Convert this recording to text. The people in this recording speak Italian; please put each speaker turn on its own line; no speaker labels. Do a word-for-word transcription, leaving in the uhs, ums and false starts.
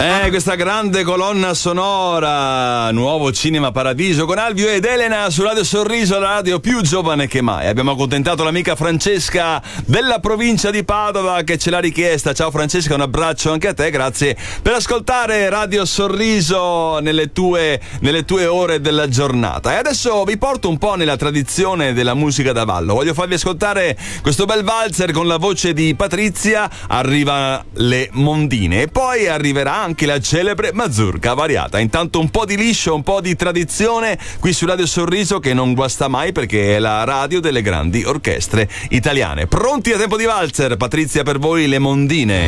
Eh, questa grande colonna sonora, Nuovo Cinema Paradiso con Alvio ed Elena su Radio Sorriso, la radio più giovane che mai. Abbiamo accontentato l'amica Francesca della provincia di Padova che ce l'ha richiesta. Ciao Francesca, un abbraccio anche a te, grazie per ascoltare Radio Sorriso nelle tue, nelle tue ore della giornata. E adesso vi porto un po' nella tradizione della musica da ballo. Voglio farvi ascoltare questo bel valzer con la voce di Patrizia. Arriva le mondine e poi arriverà anche la celebre mazurka variata. Intanto un po' di liscio, un po' di tradizione qui su Radio Sorriso, che non guasta mai perché è la radio delle grandi orchestre italiane. Pronti a tempo di valzer? Patrizia, per voi le mondine.